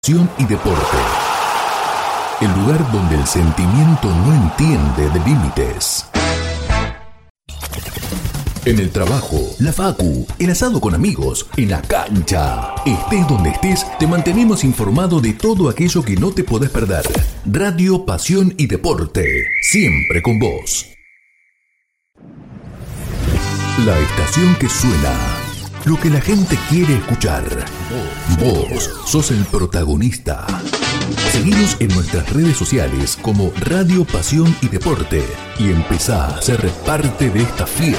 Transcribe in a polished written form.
Pasión y deporte. El lugar donde el sentimiento no entiende de límites. En el trabajo, la facu, el asado con amigos, en la cancha. Estés donde estés, te mantenemos informado de todo aquello que no te podés perder. Radio Pasión y Deporte, siempre con vos. La estación que suena, lo que la gente quiere escuchar. Vos sos el protagonista. Seguinos en nuestras redes sociales como Radio Pasión y Deporte y empezá a ser parte de esta fiesta.